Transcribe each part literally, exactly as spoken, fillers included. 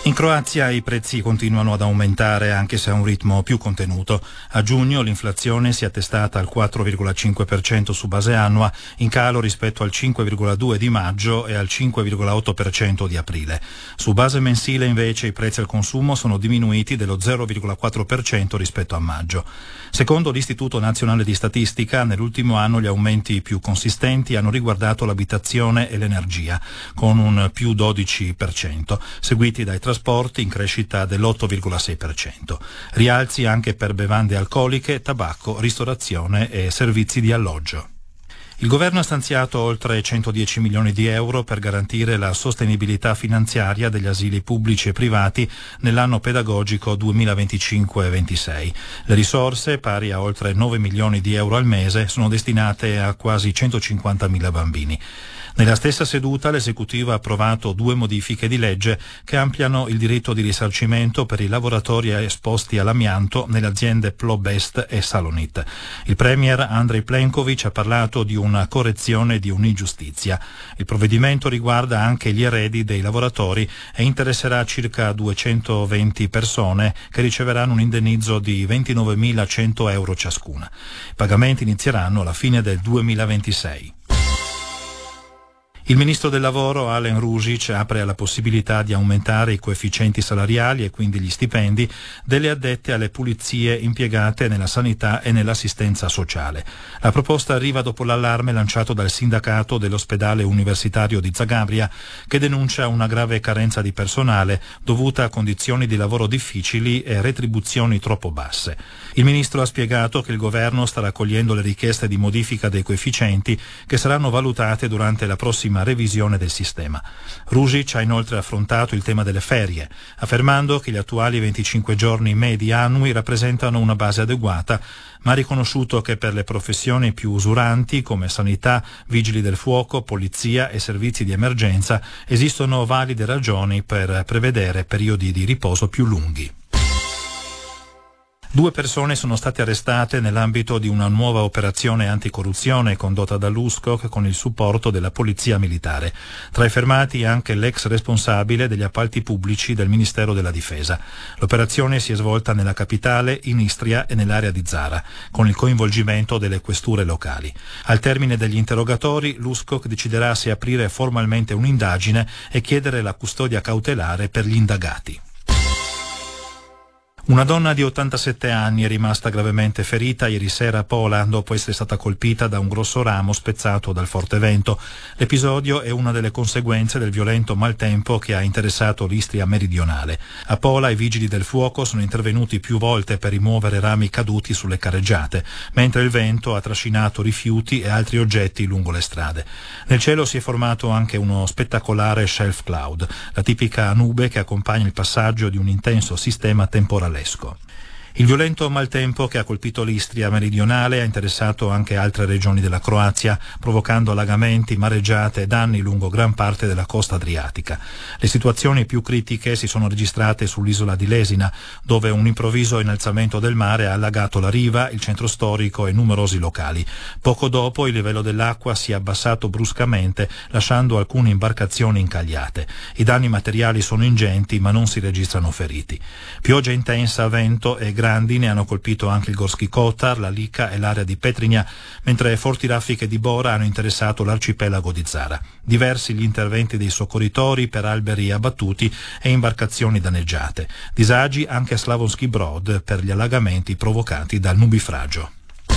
In Croazia i prezzi continuano ad aumentare anche se a un ritmo più contenuto. A giugno l'inflazione si è attestata al quattro virgola cinque per cento su base annua, in calo rispetto al cinque virgola due per cento di maggio e al cinque virgola otto per cento di aprile. Su base mensile invece i prezzi al consumo sono diminuiti dello zero virgola quattro per cento rispetto a maggio. Secondo l'Istituto Nazionale di Statistica, nell'ultimo anno gli aumenti più consistenti hanno riguardato l'abitazione e l'energia, con un più dodici per cento, seguiti dai trasporti in crescita dell'otto virgola sei per cento. Rialzi anche per bevande alcoliche, tabacco, ristorazione e servizi di alloggio. Il governo ha stanziato oltre centodieci milioni di euro per garantire la sostenibilità finanziaria degli asili pubblici e privati nell'anno pedagogico duemilaventicinque ventisei. Le risorse, pari a oltre nove milioni di euro al mese, sono destinate a quasi centocinquantamila bambini. Nella stessa seduta l'esecutivo ha approvato due modifiche di legge che ampliano il diritto di risarcimento per i lavoratori esposti all'amianto nelle aziende Plobest e Salonit. Il premier Andrej Plenković ha parlato di una correzione di un'ingiustizia. Il provvedimento riguarda anche gli eredi dei lavoratori e interesserà circa duecentoventi persone che riceveranno un indennizzo di ventinovemilacento euro ciascuna. I pagamenti inizieranno alla fine del duemilaventisei. Il ministro del lavoro Alen Ružić apre alla possibilità di aumentare i coefficienti salariali e quindi gli stipendi delle addette alle pulizie impiegate nella sanità e nell'assistenza sociale. La proposta arriva dopo l'allarme lanciato dal sindacato dell'ospedale universitario di Zagabria, che denuncia una grave carenza di personale dovuta a condizioni di lavoro difficili e retribuzioni troppo basse. Il ministro ha spiegato che il governo sta raccogliendo le richieste di modifica dei coefficienti che saranno valutate durante la prossima revisione del sistema. Ružić ha inoltre affrontato il tema delle ferie, affermando che gli attuali venticinque giorni medi annui rappresentano una base adeguata, ma ha riconosciuto che per le professioni più usuranti come sanità, vigili del fuoco, polizia e servizi di emergenza esistono valide ragioni per prevedere periodi di riposo più lunghi. Due persone sono state arrestate nell'ambito di una nuova operazione anticorruzione condotta dall'U S C O C con il supporto della Polizia Militare. Tra i fermati anche l'ex responsabile degli appalti pubblici del Ministero della Difesa. L'operazione si è svolta nella capitale, in Istria e nell'area di Zara, con il coinvolgimento delle questure locali. Al termine degli interrogatori, l'U S C O C deciderà se aprire formalmente un'indagine e chiedere la custodia cautelare per gli indagati. Una donna di ottantasette anni è rimasta gravemente ferita ieri sera a Pola dopo essere stata colpita da un grosso ramo spezzato dal forte vento. L'episodio è una delle conseguenze del violento maltempo che ha interessato l'Istria meridionale. A Pola i vigili del fuoco sono intervenuti più volte per rimuovere rami caduti sulle carreggiate, mentre il vento ha trascinato rifiuti e altri oggetti lungo le strade. Nel cielo si è formato anche uno spettacolare shelf cloud, la tipica nube che accompagna il passaggio di un intenso sistema temporale. Il violento maltempo che ha colpito l'Istria meridionale ha interessato anche altre regioni della Croazia, provocando allagamenti, mareggiate e danni lungo gran parte della costa adriatica. Le situazioni più critiche si sono registrate sull'isola di Lesina, dove un improvviso innalzamento del mare ha allagato la riva, il centro storico e numerosi locali. Poco dopo il livello dell'acqua si è abbassato bruscamente, lasciando alcune imbarcazioni incagliate. I danni materiali sono ingenti, ma non si registrano feriti. Pioggia intensa, vento e grandine hanno colpito anche il Gorski Kotar, la Lika e l'area di Petrinja, mentre forti raffiche di Bora hanno interessato l'arcipelago di Zara. Diversi gli interventi dei soccorritori per alberi abbattuti e imbarcazioni danneggiate. Disagi anche a Slavonski Brod per gli allagamenti provocati dal nubifragio.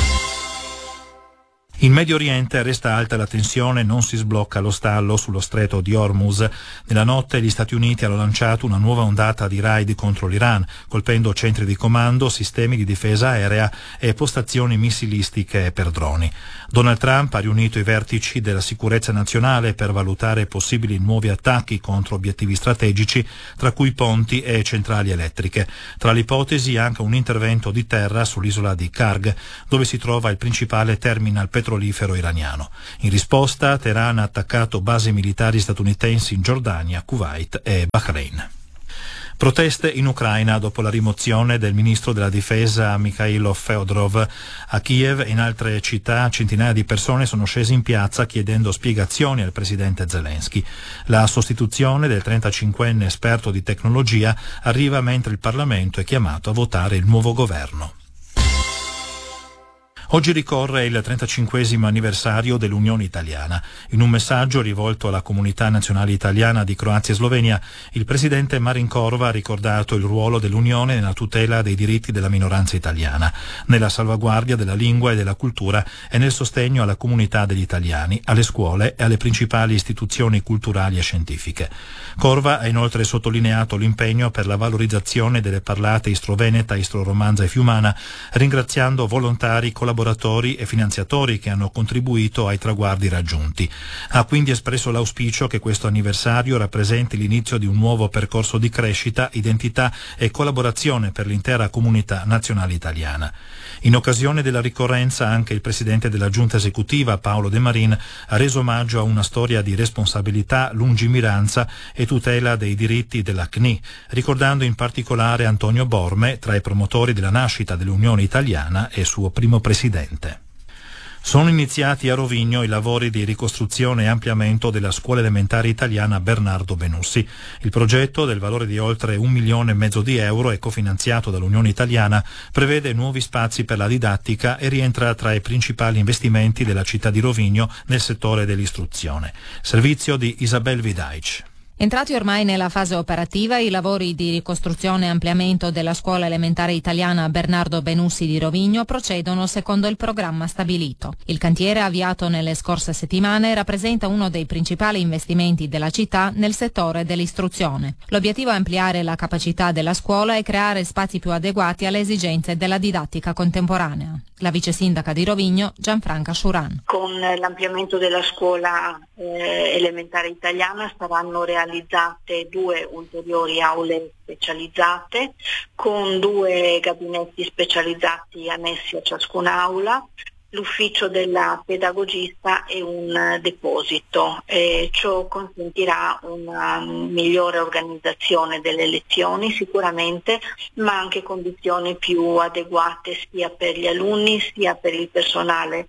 In Medio Oriente resta alta la tensione, non si sblocca lo stallo sullo stretto di Hormuz. Nella notte gli Stati Uniti hanno lanciato una nuova ondata di raid contro l'Iran, colpendo centri di comando, sistemi di difesa aerea e postazioni missilistiche per droni. Donald Trump ha riunito i vertici della sicurezza nazionale per valutare possibili nuovi attacchi contro obiettivi strategici, tra cui ponti e centrali elettriche. Tra le ipotesi anche un intervento di terra sull'isola di Karg, dove si trova il principale terminal petrolifero petrolifero iraniano. In risposta, Teheran ha attaccato basi militari statunitensi in Giordania, Kuwait e Bahrain. Proteste in Ucraina dopo la rimozione del ministro della difesa Mikhailo Fedorov. A Kiev e in altre città centinaia di persone sono scese in piazza chiedendo spiegazioni al presidente Zelensky. La sostituzione del trentacinquenne esperto di tecnologia arriva mentre il Parlamento è chiamato a votare il nuovo governo. Oggi ricorre il trentacinquesimo anniversario dell'Unione Italiana. In un messaggio rivolto alla comunità nazionale italiana di Croazia e Slovenia, il presidente Marin Corva ha ricordato il ruolo dell'Unione nella tutela dei diritti della minoranza italiana, nella salvaguardia della lingua e della cultura e nel sostegno alla comunità degli italiani, alle scuole e alle principali istituzioni culturali e scientifiche. Corva ha inoltre sottolineato l'impegno per la valorizzazione delle parlate istro-veneta, istro-romanza e fiumana, ringraziando volontari, collaboratori e finanziatori che hanno contribuito ai traguardi raggiunti. Ha quindi espresso l'auspicio che questo anniversario rappresenti l'inizio di un nuovo percorso di crescita, identità e collaborazione per l'intera comunità nazionale italiana. In occasione della ricorrenza anche il presidente della giunta esecutiva Paolo De Marin ha reso omaggio a una storia di responsabilità, lungimiranza e tutela dei diritti della C N I, ricordando in particolare Antonio Borme, tra i promotori della nascita dell'Unione Italiana e suo primo presidente. Sono iniziati a Rovigno i lavori di ricostruzione e ampliamento della scuola elementare italiana Bernardo Benussi. Il progetto, del valore di oltre un milione e mezzo di euro e cofinanziato dall'Unione Italiana, prevede nuovi spazi per la didattica e rientra tra i principali investimenti della città di Rovigno nel settore dell'istruzione. Servizio di Isabel Vidaic. Entrati ormai nella fase operativa, i lavori di ricostruzione e ampliamento della scuola elementare italiana Bernardo Benussi di Rovigno procedono secondo il programma stabilito. Il cantiere, avviato nelle scorse settimane, rappresenta uno dei principali investimenti della città nel settore dell'istruzione. L'obiettivo è ampliare la capacità della scuola e creare spazi più adeguati alle esigenze della didattica contemporanea. La vice sindaca di Rovigno, Gianfranca Sciuran. Con l'ampliamento della scuola eh, elementare italiana saranno realizzate due ulteriori aule specializzate con due gabinetti specializzati annessi a ciascuna aula, l'ufficio della pedagogista e un deposito. E ciò consentirà una migliore organizzazione delle lezioni sicuramente, ma anche condizioni più adeguate sia per gli alunni sia per il personale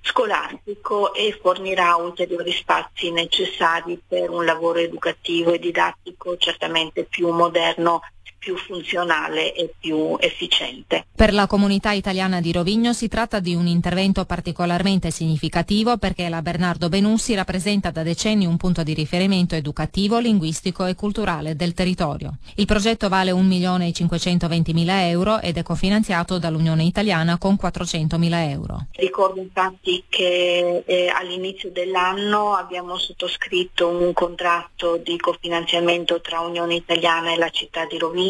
scolastico e fornirà ulteriori spazi necessari per un lavoro educativo e didattico certamente più moderno, più funzionale e più efficiente. Per la comunità italiana di Rovigno si tratta di un intervento particolarmente significativo perché la Bernardo Benussi rappresenta da decenni un punto di riferimento educativo, linguistico e culturale del territorio. Il progetto vale un milione e cinquecentoventimila euro ed è cofinanziato dall'Unione Italiana con quattrocentomila euro. Ricordo infatti che eh, all'inizio dell'anno abbiamo sottoscritto un contratto di cofinanziamento tra Unione Italiana e la città di Rovigno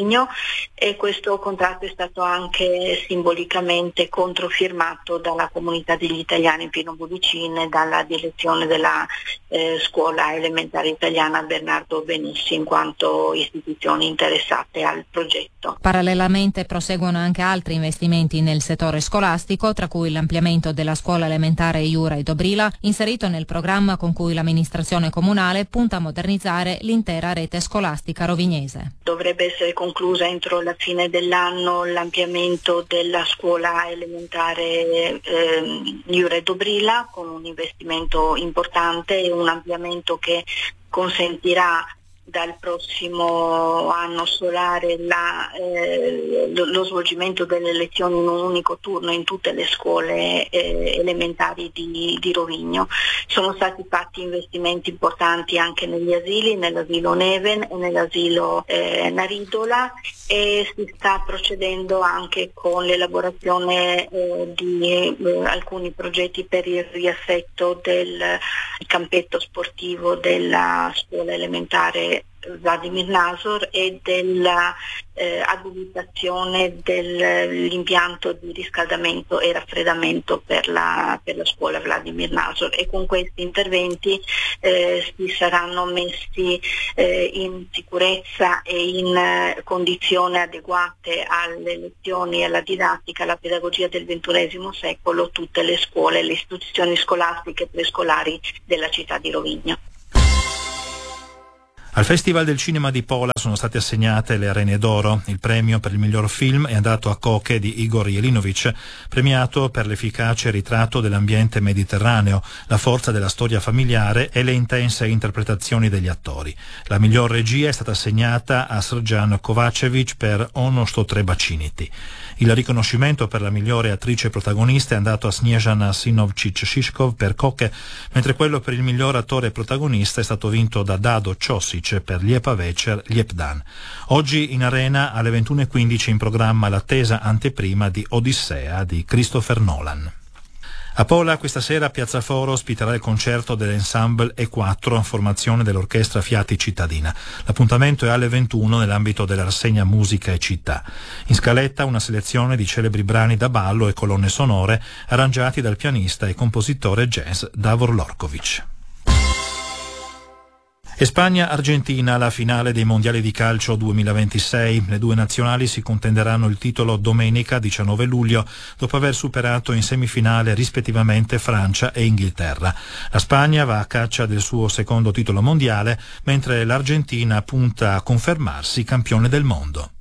e questo contratto è stato anche simbolicamente controfirmato dalla comunità degli italiani Pino Budicin e dalla direzione della eh, scuola elementare italiana Bernardo Benussi in quanto istituzioni interessate al progetto. Parallelamente proseguono anche altri investimenti nel settore scolastico, tra cui l'ampliamento della scuola elementare Iura e Dobrila, inserito nel programma con cui l'amministrazione comunale punta a modernizzare l'intera rete scolastica rovignese. Dovrebbe essere conclusa entro la fine dell'anno l'ampliamento della scuola elementare eh, Iura e Dobrila con un investimento importante e un ampliamento che consentirà dal prossimo anno solare la, eh, lo, lo svolgimento delle lezioni in un unico turno in tutte le scuole eh, elementari di, di Rovigno. Sono stati fatti investimenti importanti anche negli asili, nell'asilo Neven e nell'asilo eh, Naridola e si sta procedendo anche con l'elaborazione eh, di eh, alcuni progetti per il riassetto del campetto sportivo della scuola elementare Vladimir Nazor e della eh, abilitazione dell'impianto di riscaldamento e raffreddamento per la, per la scuola Vladimir Nazor e con questi interventi eh, si saranno messi eh, in sicurezza e in eh, condizioni adeguate alle lezioni e alla didattica, alla pedagogia del ventunesimo secolo tutte le scuole, le istituzioni scolastiche e prescolari della città di Rovigno. Al Festival del Cinema di Pola sono state assegnate le Arene d'Oro. Il premio per il miglior film è andato a Koke di Igor Jelinovic, premiato per l'efficace ritratto dell'ambiente mediterraneo, la forza della storia familiare e le intense interpretazioni degli attori. La miglior regia è stata assegnata a Srđan Kovačević per Ono što treba činiti. Il riconoscimento per la migliore attrice protagonista è andato a Snježana Sinovčić-Šiškov per Koke, mentre quello per il miglior attore protagonista è stato vinto da Dado Ćosić per Lijepa večer, Lijep dan. Oggi in arena alle ventuno e quindici in programma l'attesa anteprima di Odissea di Christopher Nolan. A Pola questa sera Piazza Foro ospiterà il concerto dell'Ensemble E quattro, formazione dell'Orchestra Fiati Cittadina. L'appuntamento è alle ventuno nell'ambito della rassegna Musica e Città. In scaletta una selezione di celebri brani da ballo e colonne sonore arrangiati dal pianista e compositore jazz Davor Lorković. E Spagna-Argentina, la finale dei mondiali di calcio duemilaventisei. Le due nazionali si contenderanno il titolo domenica diciannove luglio, dopo aver superato in semifinale rispettivamente Francia e Inghilterra. La Spagna va a caccia del suo secondo titolo mondiale, mentre l'Argentina punta a confermarsi campione del mondo.